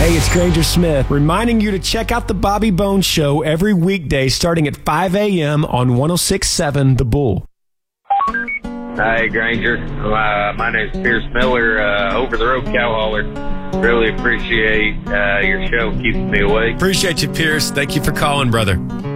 Hey, it's Granger Smith, reminding you to check out the Bobby Bones Show every weekday starting at 5 a.m. on 106.7 The Bull. Hi, Granger. My name's Pierce Miller, over-the-road cow hauler. Really appreciate your show, keeping me awake. Appreciate you, Pierce. Thank you for calling, brother.